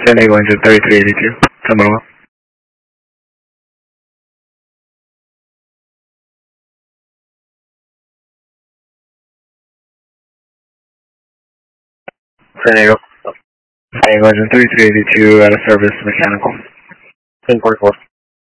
San Diego engine 3382. Tomorrow. San Diego. San Diego engine 3382 out of service mechanical. 1044.